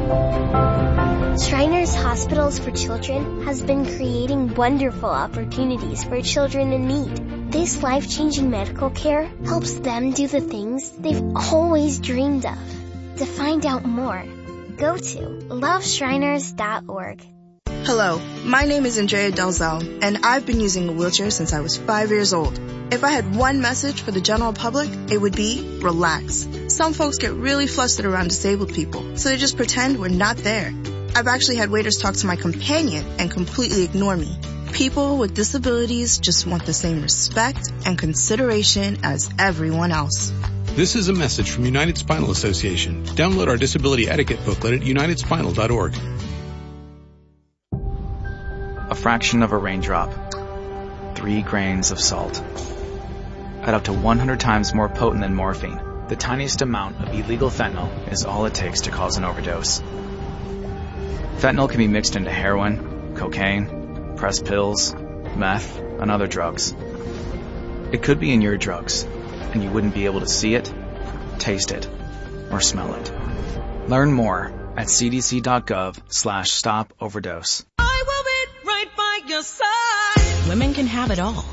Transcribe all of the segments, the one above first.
Shriners Hospitals for Children has been creating wonderful opportunities for children in need. This life-changing medical care helps them do the things they've always dreamed of. To find out more, go to loveshriners.org. Hello, my name is Andrea Delzell, and I've been using a wheelchair since I was 5 years old. If I had one message for the general public, it would be relax. Some folks get really flustered around disabled people, so they just pretend we're not there. I've actually had waiters talk to my companion and completely ignore me. People with disabilities just want the same respect and consideration as everyone else. This is a message from United Spinal Association. Download our disability etiquette booklet at unitedspinal.org. A fraction of a raindrop. 3 grains of salt. At up to 100 times more potent than morphine, the tiniest amount of illegal fentanyl is all it takes to cause an overdose. Fentanyl can be mixed into heroin, cocaine, pressed pills, meth, and other drugs. It could be in your drugs, and you wouldn't be able to see it, taste it, or smell it. Learn more at cdc.gov/stop-overdose. I will be right by your side. Women can have it all,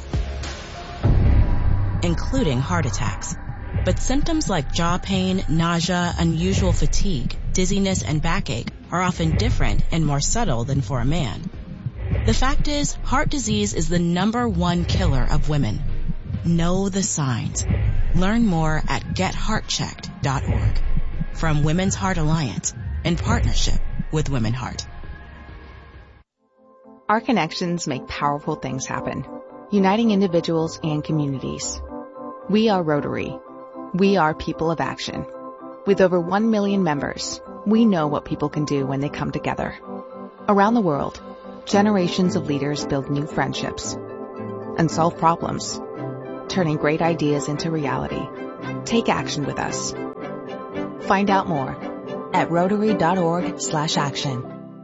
including heart attacks. But symptoms like jaw pain, nausea, unusual fatigue, dizziness, and backache are often different and more subtle than for a man. The fact is, heart disease is the #1 killer of women. Know the signs. Learn more at getheartchecked.org. From Women's Heart Alliance, in partnership with Women Heart. Our connections make powerful things happen, uniting individuals and communities. We are Rotary. We are people of action. With over 1 million members, we know what people can do when they come together. Around the world, generations of leaders build new friendships and solve problems, turning great ideas into reality. Take action with us. Find out more at rotary.org/action.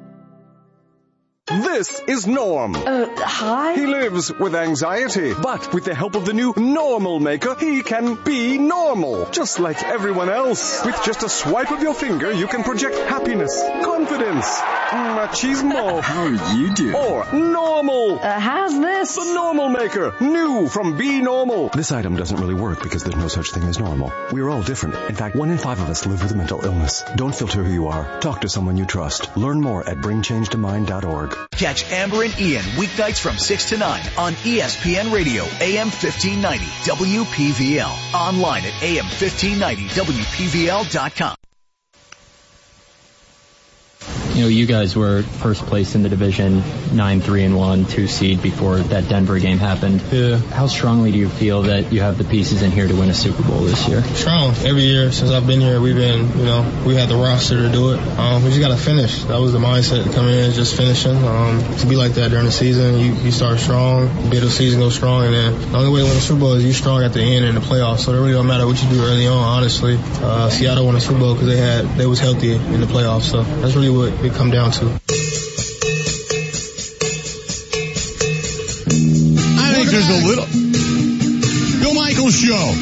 This is Norm. Hi? He lives with anxiety, but with the help of the new Normal Maker, he can be normal, just like everyone else. With just a swipe of your finger, you can project happiness, confidence, machismo. How are you doing? Or normal. How's this? The Normal Maker, new from Be Normal. This item doesn't really work because there's no such thing as normal. We're all different. In fact, 1 in 5 of us live with a mental illness. Don't filter who you are. Talk to someone you trust. Learn more at bringchangetimind.org. Catch Amber and Ian weeknights from 6 to 9 on ESPN Radio, AM 1590, WPVL. Online at AM1590WPVL.com. You know, you guys were first place in the division, 9-3-1, 2 seed before that Denver game happened. Yeah. How strongly do you feel that you have the pieces in here to win a Super Bowl this year? Strong. Every year since I've been here, we had the roster to do it. We just got to finish. That was the mindset coming in, just finishing. To be like that during the season, you start strong, middle season go strong, and then the only way to win a Super Bowl is you strong at the end in the playoffs. So it really don't matter what you do early on, honestly. Seattle won a Super Bowl because they was healthy in the playoffs. So that's really what it come down to. I think there's a little Bill Michaels Show.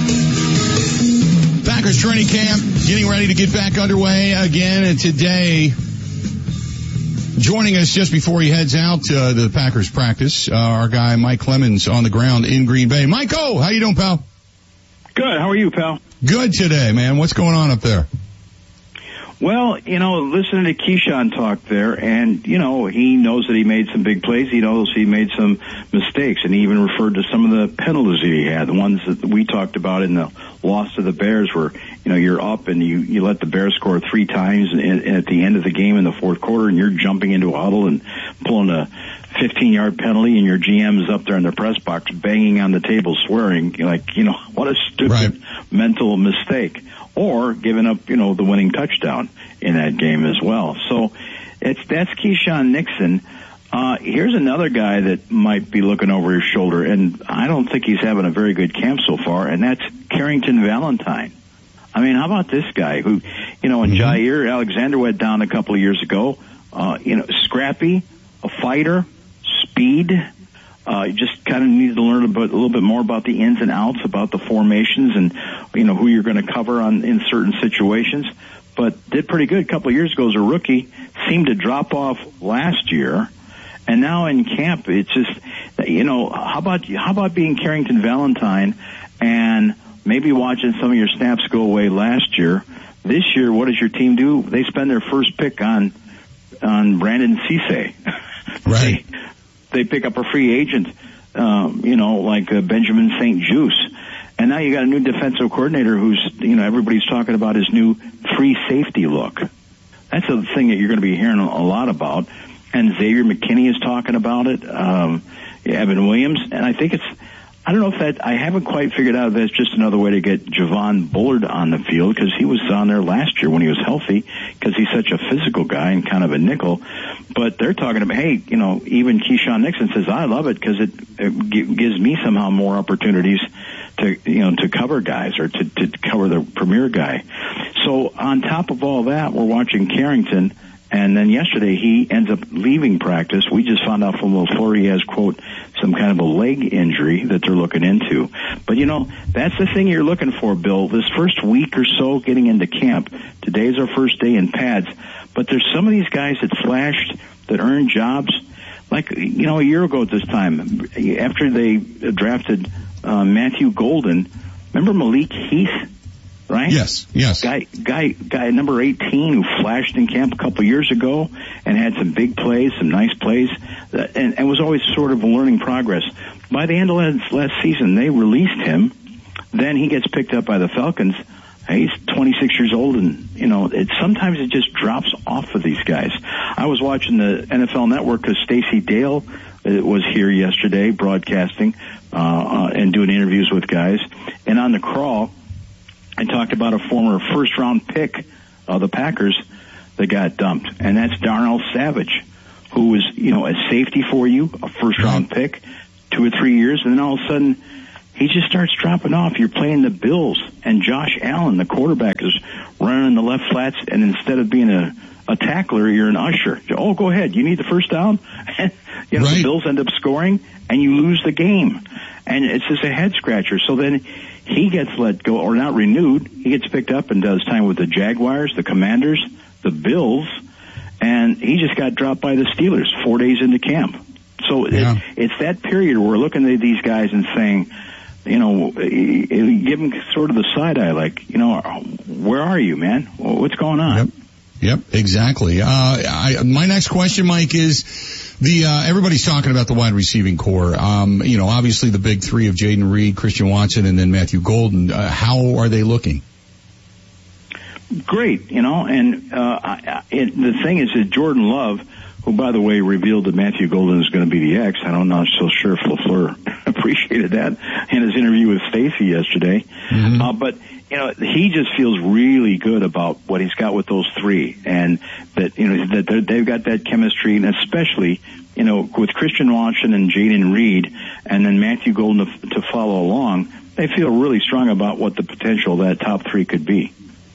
Packers training camp getting ready to get back underway again, and today joining us just before he heads out to the Packers practice, our guy Mike Clemens on the ground in Green Bay. Mike-O, how you doing, pal? Good. How are you, pal? Good today, man. What's going on up there? Well, listening to Keyshawn talk there, and, he knows that he made some big plays. He knows he made some mistakes, and he even referred to some of the penalties that he had, the ones that we talked about in the loss to the Bears where, you're up and you let the Bears score 3 times and at the end of the game in the fourth quarter, and you're jumping into a huddle and pulling a 15-yard penalty, and your GM is up there in the press box banging on the table swearing, what a stupid mental mistake. Or giving up, the winning touchdown in that game as well. So that's Keyshawn Nixon. Here's another guy that might be looking over his shoulder, and I don't think he's having a very good camp so far, and that's Carrington Valentine. I mean, how about this guy who, when Jair Alexander went down a couple of years ago, scrappy, a fighter, speed. You just kind of need to learn a little bit more about the ins and outs, about the formations and, who you're going to cover in certain situations. but did pretty good a couple of years ago as a rookie. Seemed to drop off last year, and now in camp, it's just, how about being Carrington Valentine and maybe watching some of your snaps go away last year? This year, what does your team do? They spend their first pick on Brandon Cisse. Right. They pick up a free agent, like Benjamin St. Juste. And now you got a new defensive coordinator who's, everybody's talking about his new free safety look. That's a thing that you're going to be hearing a lot about. And Xavier McKinney is talking about it. Evan Williams. And I think I don't know if I haven't quite figured out if that's just another way to get Javon Bullard on the field, because he was on there last year when he was healthy, because he's such a physical guy and kind of a nickel. But they're talking about, hey, even Keyshawn Nixon says, I love it because it gives me somehow more opportunities to cover guys or to cover the premier guy. So on top of all that, we're watching Carrington, and then yesterday he ends up leaving practice. We just found out from LaFleur he has, quote, some kind of a leg injury that they're looking into. But, that's the thing you're looking for, Bill. This first week or so getting into camp, today's our first day in pads, but there's some of these guys that flashed, that earned jobs. Like, a year ago at this time, after they drafted Matthew Golden, remember Malik Heath? Right? Yes. Guy number 18 who flashed in camp a couple of years ago and had some big plays, some nice plays, and was always sort of a learning progress. By the end of last season, they released him. Then he gets picked up by the Falcons. He's 26 years old, and, sometimes it just drops off of these guys. I was watching the NFL Network because Stacey Dale was here yesterday broadcasting and doing interviews with guys. And on the crawl, I talked about a former first-round pick of the Packers that got dumped, and that's Darnell Savage, who was, a safety for you, a first-round pick, 2 or 3 years, and then all of a sudden he just starts dropping off. You're playing the Bills, and Josh Allen, the quarterback, is running in the left flats, and instead of being a tackler, you're an usher. Oh, go ahead. You need the first down? And, the Bills end up scoring, and you lose the game. And it's just a head-scratcher. So then he gets let go, or not renewed. He gets picked up and does time with the Jaguars, the Commanders, the Bills, and he just got dropped by the Steelers 4 days into camp. So it's that period where we're looking at these guys and saying, give them sort of the side eye, like, where are you, man? What's going on? Yep, exactly. My next question, Mike, is everybody's talking about the wide receiving core. Obviously the big three of Jaden Reed, Christian Watson, and then Matthew Golden. How are they looking? Great, and the thing is that Jordan Love, who, by the way, revealed that Matthew Golden is going to be the X. I'm not so sure if LaFleur appreciated that in his interview with Stacey yesterday. Mm-hmm. But, he just feels really good about what he's got with those three, and that, that they've got that chemistry, and especially, with Christian Watson and Jaden Reed, and then Matthew Golden to follow along, they feel really strong about what the potential of that top three could be.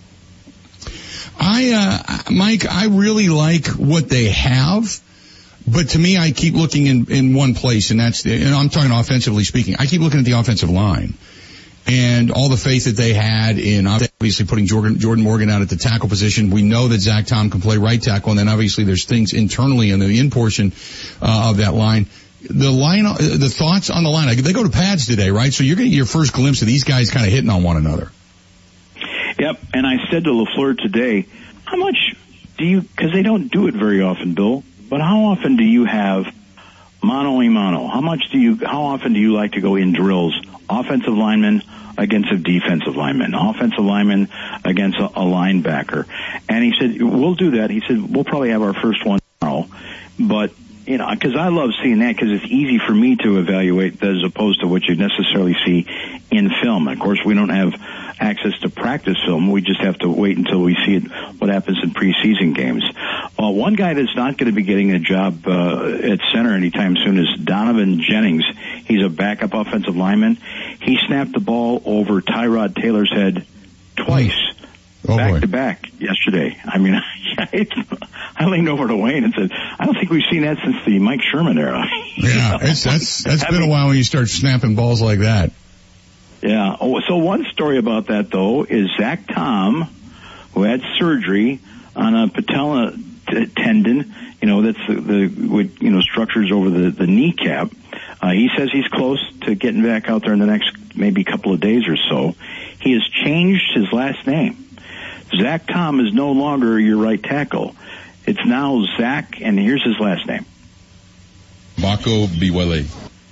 Mike, I really like what they have, but to me, I keep looking in one place, and I'm talking offensively speaking. I keep looking at the offensive line and all the faith that they had in obviously putting Jordan Morgan out at the tackle position. We know that Zach Tom can play right tackle, and then obviously there's things internally in the in portion of that line. The thoughts on the line. They go to pads today, right? So you're getting your first glimpse of these guys kind of hitting on one another. Yep, and I said to LaFleur today, how much do you, because they don't do it very often, Bill, but how often do you have mano-a-mano? How often do you like to go in drills, offensive linemen against a defensive lineman, offensive lineman against a linebacker? And he said, we'll do that. He said, we'll probably have our first one tomorrow, but because I love seeing that because it's easy for me to evaluate as opposed to what you necessarily see in film. Of course, we don't have access to practice film. We just have to wait until we see what happens in preseason games. One guy that's not going to be getting a job at center anytime soon is Donovan Jennings. He's a backup offensive lineman. He snapped the ball over Tyrod Taylor's head twice. Back to back yesterday. I mean, I leaned over to Wayne and said, I don't think we've seen that since the Mike Sherman era. Yeah, that's been a while when you start snapping balls like that. Yeah. So one story about that, though, is Zach Tom, who had surgery on a patella tendon, that's the structures over the kneecap. He says he's close to getting back out there in the next maybe couple of days or so. He has changed his last name. Zach Tom is no longer your right tackle. It's now Zach, and here's his last name. Bako Biwele.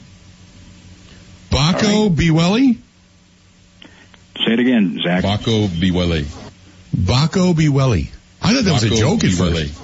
Bako Biwele? Say it again, Zach. Bako Biwele. Bako Biwele. I thought that was a joke at first.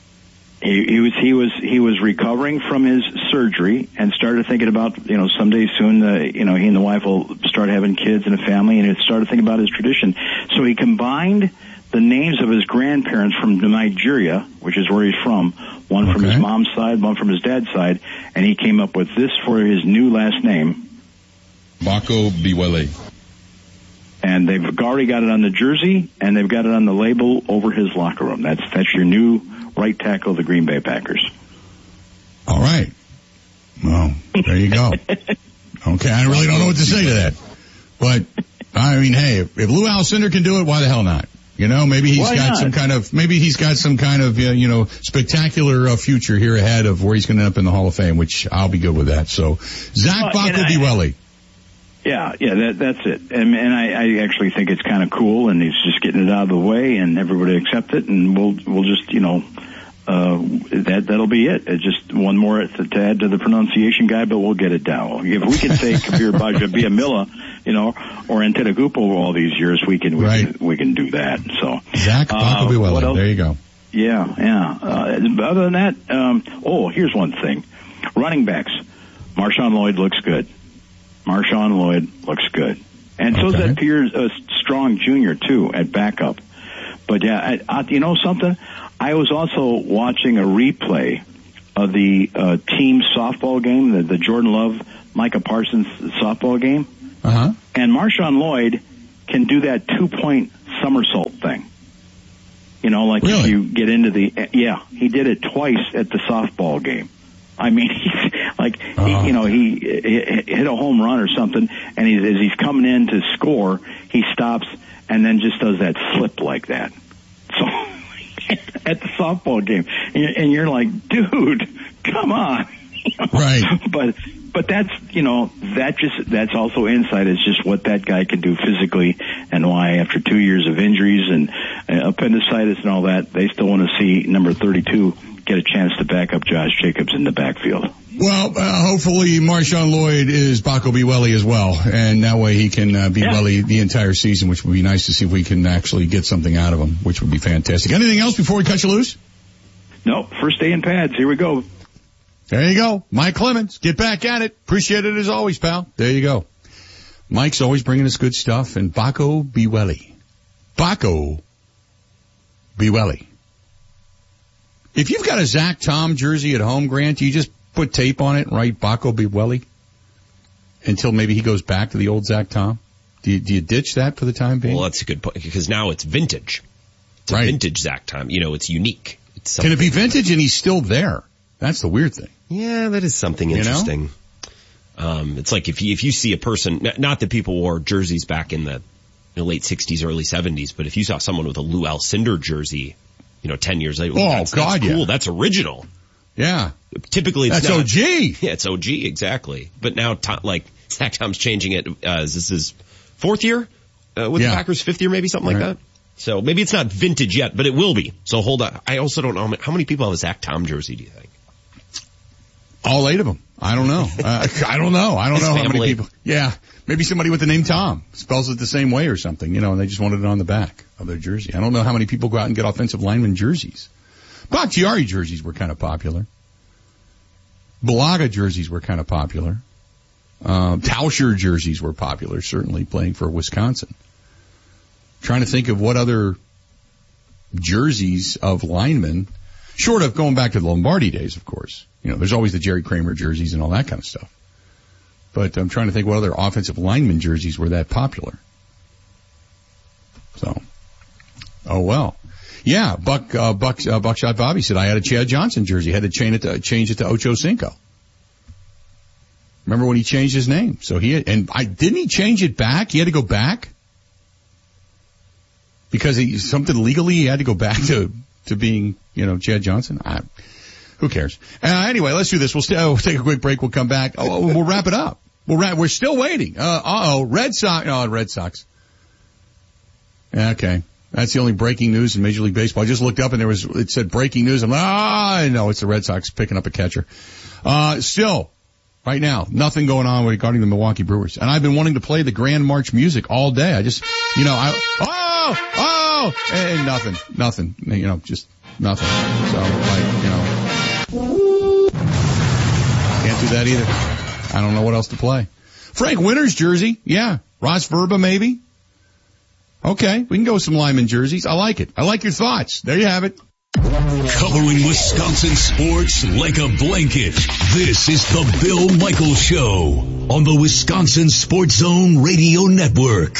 He was recovering from his surgery and started thinking about, someday soon, he and the wife will start having kids and a family, and he started thinking about his tradition. So he combined the names of his grandparents from Nigeria, which is where he's from, one from his mom's side, one from his dad's side, and he came up with this for his new last name. Bako Biwele. And they've already got it on the jersey, and they've got it on the label over his locker room. That's your new right tackle of the Green Bay Packers. All right. Well, there you go. Okay, I really don't know what to say to that. But, I mean, hey, if Lou Alcindor can do it, why the hell not? Maybe he's got some kind of, spectacular future here ahead of where he's going to end up in the Hall of Fame, which I'll be good with that. So, Zach Bako Biwele. Yeah, that's it. And I actually think it's kind of cool, and he's just getting it out of the way, and everybody accept it, and we'll just, that'll be it. It's just one more to add to the pronunciation guide, but we'll get it down. If we can say Kabir Gbaja-Biamila, or Antetokounmpo all these years, we can do that. So Zach Bako Biwele, there you go. Yeah. Other than that, here's one thing: running backs. Marshawn Lloyd looks good. And so does that Pierre Strong Jr. too at backup. But yeah, something? I was also watching a replay of the team softball game, the Jordan Love, Micah Parsons softball game. Uh-huh. And Marshawn Lloyd can do that 2-point somersault thing. Really? If you get into he did it twice at the softball game. I mean, he hit a home run or something, and as he's coming in to score, he stops and then just does that flip like that. So at the softball game, and you're like, dude, come on. Right. But that's, that's also insight. It's just what that guy can do physically, and why after 2 years of injuries and appendicitis and all that, they still want to see number 32 get a chance to back up Josh Jacobs in the backfield. Well, hopefully Marshawn Lloyd is Bako Biwele as well, and that way he can be Biwele the entire season, which would be nice to see if we can actually get something out of him, which would be fantastic. Anything else before we cut you loose? No, first day in pads. Here we go. There you go. Mike Clemens, get back at it. Appreciate it as always, pal. There you go. Mike's always bringing us good stuff, and Bako Biwele. Bako Biwele. If you've got a Zach Tom jersey at home, Grant, you just put tape on it and write Bako Biwele until maybe he goes back to the old Zach Tom? Do you ditch that for the time being? Well, that's a good point, because now it's vintage. It's a vintage Zach Tom. It's unique. Can it be vintage and he's still there? That's the weird thing. Yeah, that is something interesting. It's like if you see a person, not that people wore jerseys back in the late 60s, early 70s, but if you saw someone with a Lou Alcindor jersey, 10 years later, that's cool. Yeah. That's original. Yeah. Typically it's that's not. OG. Yeah, it's OG, exactly. But now, Zach Tom's changing it. Is this his fourth year with the Packers? Fifth year, maybe, something like that? So maybe it's not vintage yet, but it will be. So hold on. I also don't know how many people have a Zach Tom jersey, do you think? All 8 of them. I don't know. I don't know. I don't know how many people. Yeah. Maybe somebody with the name Tom spells it the same way or something, and they just wanted it on the back of their jersey. I don't know how many people go out and get offensive lineman jerseys. Bakhtiari jerseys were kind of popular. Balaga jerseys were kind of popular. Tauscher jerseys were popular, certainly, playing for Wisconsin. Trying to think of what other jerseys of linemen, short of going back to the Lombardi days, of course. There's always the Jerry Kramer jerseys and all that kind of stuff. But I'm trying to think what other offensive lineman jerseys were that popular. So, well. Yeah, Buckshot Bobby said, I had a Chad Johnson jersey. Had to change it to Ocho Cinco. Remember when he changed his name? So didn't he change it back? He had to go back? Because something legally he had to go back to being, Chad Johnson? Who cares? Anyway, let's do this. We'll take a quick break. We'll come back. We'll wrap it up. We're still waiting. Red Sox. Oh, Red Sox. Okay. That's the only breaking news in Major League Baseball. I just looked up and it said breaking news. I'm like, no, it's the Red Sox picking up a catcher. Still, right now, nothing going on regarding the Milwaukee Brewers. And I've been wanting to play the Grand March music all day. I just, and nothing, just nothing. So, can't do that either. I don't know what else to play. Frank Winters jersey. Yeah. Ross Verba maybe. Okay. We can go with some Lyman jerseys. I like it. I like your thoughts. There you have it. Covering Wisconsin sports like a blanket. This is the Bill Michaels Show on the Wisconsin Sports Zone Radio Network.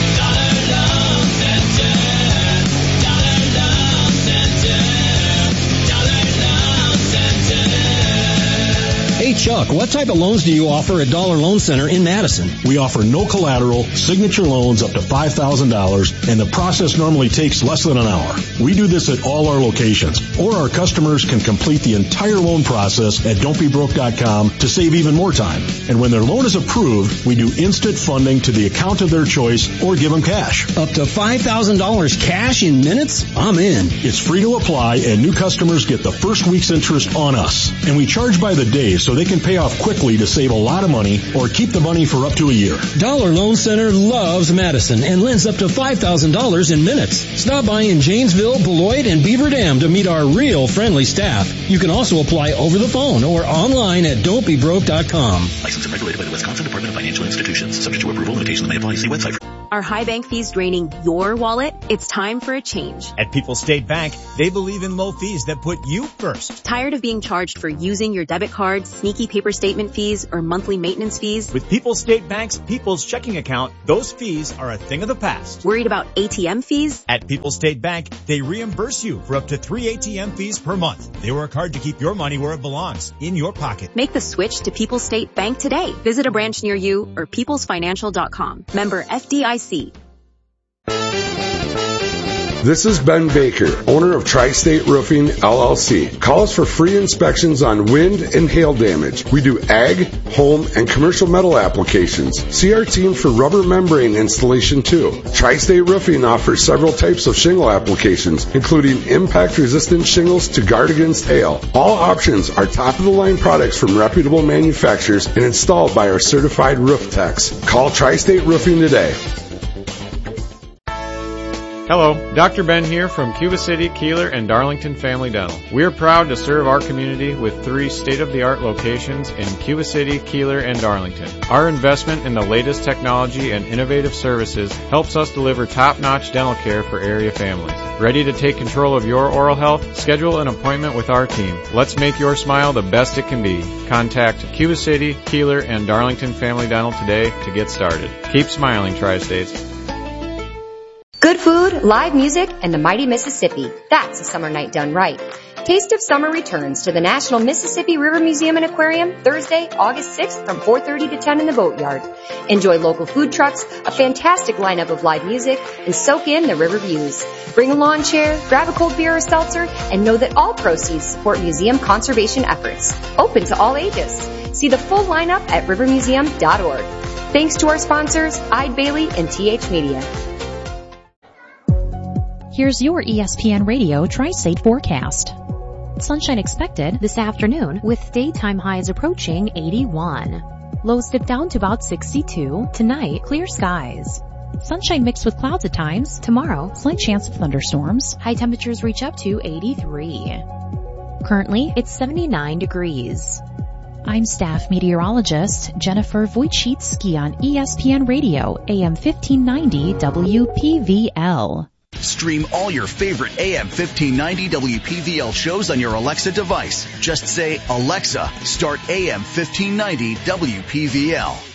Hey Chuck, what type of loans do you offer at Dollar Loan Center in Madison? We offer no collateral, signature loans up to $5,000, and the process normally takes less than an hour. We do this at all our locations, or our customers can complete the entire loan process at don'tbebroke.com to save even more time. And when their loan is approved, we do instant funding to the account of their choice or give them cash. Up to $5,000 cash in minutes? I'm in. It's free to apply, and new customers get the first week's interest on us. And we charge by the day, so they can pay off quickly to save a lot of money or keep the money for up to a year. Dollar Loan Center loves Madison and lends up to $5,000 in minutes. Stop by in Janesville, Beloit, and Beaver Dam to meet our real friendly staff. You can also apply over the phone or online at don'tbebroke.com. Licensed and regulated by the Wisconsin Department of Financial Institutions. Subject to approval. Limitations may apply. See website. Are high bank fees draining your wallet? It's time for a change. At People's State Bank, they believe in low fees that put you first. Tired of being charged for using your debit card, sneaky paper statement fees, or monthly maintenance fees? With People's State Bank's People's Checking Account, those fees are a thing of the past. Worried about ATM fees? At People's State Bank, they reimburse you for up to 3 ATM fees per month. They work hard to keep your money where it belongs, in your pocket. Make the switch to People's State Bank today. Visit a branch near you or peoplesfinancial.com. Member FDIC. This is Ben Baker, owner of Tri-State Roofing, LLC. Call us for free inspections on wind and hail damage. We do ag, home, and commercial metal applications. See our team for rubber membrane installation too. Tri-State Roofing offers several types of shingle applications, including impact-resistant shingles to guard against hail. All options are top-of-the-line products from reputable manufacturers and installed by our certified roof techs. Call Tri-State Roofing today. Hello, Dr. Ben here from Cuba City, Keeler, and Darlington Family Dental. We are proud to serve our community with 3 state-of-the-art locations in Cuba City, Keeler, and Darlington. Our investment in the latest technology and innovative services helps us deliver top-notch dental care for area families. Ready to take control of your oral health? Schedule an appointment with our team. Let's make your smile the best it can be. Contact Cuba City, Keeler, and Darlington Family Dental today to get started. Keep smiling, Tri-States. Good food, live music, and the mighty Mississippi. That's a summer night done right. Taste of Summer returns to the National Mississippi River Museum and Aquarium Thursday, August 6th from 4:30 to 10 in the Boatyard. Enjoy local food trucks, a fantastic lineup of live music, and soak in the river views. Bring a lawn chair, grab a cold beer or seltzer, and know that all proceeds support museum conservation efforts. Open to all ages. See the full lineup at rivermuseum.org. Thanks to our sponsors, Eide Bailey and TH Media. Here's your ESPN Radio Tri-State forecast. Sunshine expected this afternoon with daytime highs approaching 81. Lows dip down to about 62. Tonight, clear skies. Sunshine mixed with clouds at times. Tomorrow, slight chance of thunderstorms. High temperatures reach up to 83. Currently, it's 79 degrees. I'm staff meteorologist Jennifer Wojcicki on ESPN Radio, AM 1590 WPVL. Stream all your favorite AM 1590 WPVL shows on your Alexa device. Just say, Alexa, start AM 1590 WPVL.